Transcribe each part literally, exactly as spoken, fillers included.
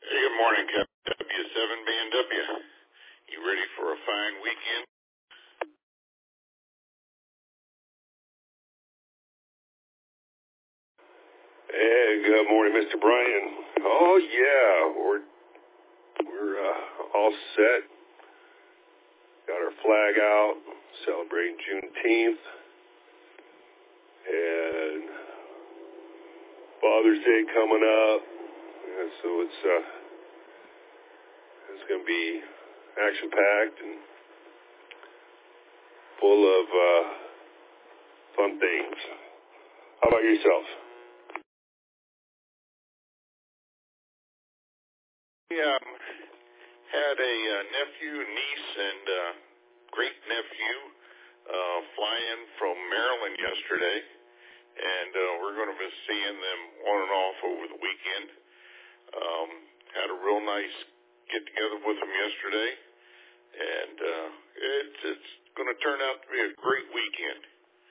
Hey, good morning, Captain W seven B N W. You ready for a fine weekend? Hey, good morning, Mister Brian. Oh yeah, we're we're uh, all set. Got our flag out, celebrating Juneteenth, and Father's Day coming up. Yeah, so it's uh, it's gonna be action packed and full of uh, fun things. How about yourself? Yeah, um, had a uh, nephew, niece, and uh, great nephew uh, fly in from Maryland yesterday, and uh, we're going to be seeing them on and off over the weekend. Um, had a real nice get together with them yesterday, and uh, it's it's going to turn out to be a great weekend.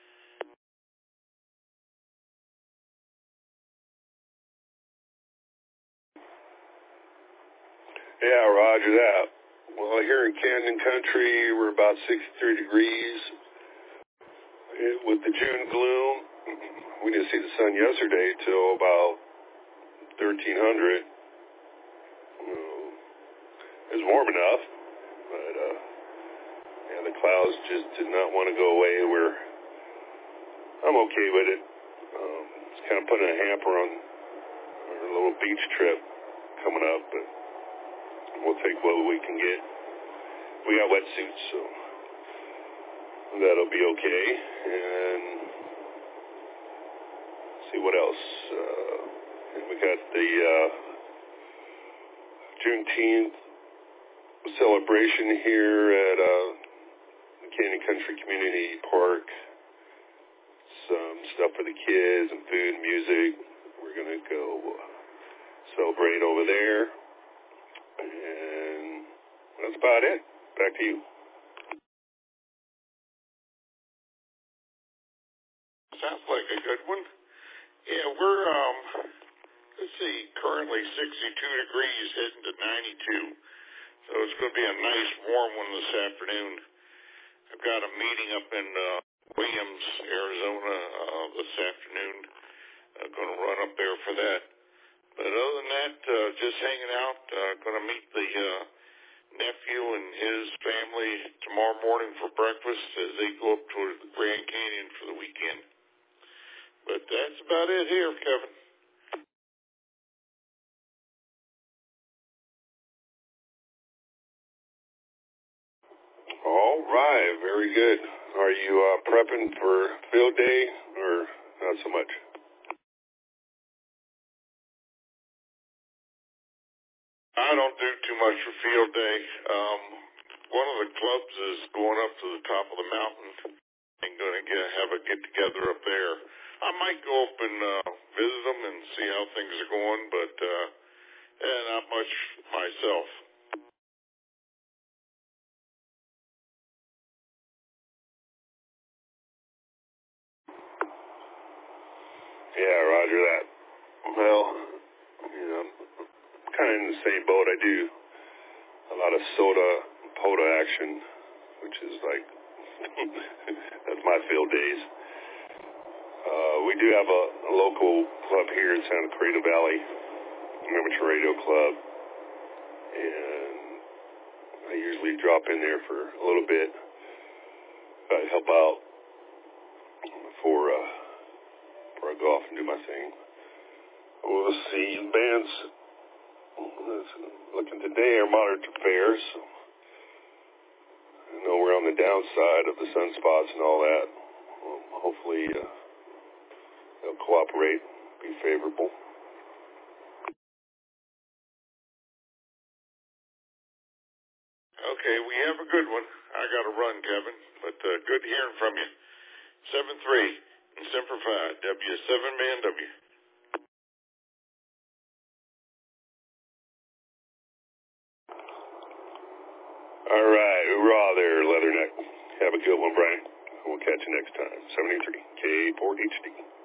Yeah, roger that. Well, here in Camden Country, we're about sixty-three degrees. It, with the June gloom, we didn't see the sun yesterday till about thirteen hundred. Uh, it was warm enough, but uh, yeah, the clouds just did not want to go away. We're, I'm okay with it. Um, it's kind of putting a hamper on our little beach trip coming up, but we'll take what we can get. We got wetsuits, so that'll be okay. And see what else. Uh, and we got the uh, Juneteenth celebration here at uh, Camden Country Community Park. Some stuff for the kids and food and music. We're going to go celebrate over there. And that's about it. Back to you. Sounds like a good one. Yeah, we're, um, let's see, currently sixty-two degrees, heading to ninety-two. So it's going to be a nice warm one this afternoon. I've got a meeting up in uh, Williams, Arizona uh, this afternoon. I'm going to run up there for that. But other than that, uh, just hanging out. Uh, going to meet the uh, nephew and his family tomorrow morning for breakfast as they go up toward the Grand Canyon for the weekend. But that's about it here, Kevin. All right, very good. Are you uh, prepping for field day or not so much? I don't do too much for field day. Um, one of the clubs is going up to the top of the mountain and going to get have a get together up there. I might go up and uh, visit them and see how things are going, but uh, yeah, not much myself. Yeah, roger that. Well, you know, I'm kind of in the same boat. I do a lot of soda and POTA action, which is like, that's my field days. Uh, we do have a, a local club here in Santa Clarita Valley, an amateur radio club, and I usually drop in there for a little bit. I help out before, uh, before I go off and do my thing. We'll see. Bands looking today are moderate to fair, so I know we're on the downside of the sunspots and all that. Um, hopefully uh, they'll cooperate, be favorable. Okay, we have a good one. I got to run, Kevin, but uh, good hearing from you. seven three and Semper Fi, W seven B N W. All right, hoorah there, Leatherneck. Have a good one, Brian. We'll catch you next time. seventy-three K four H D.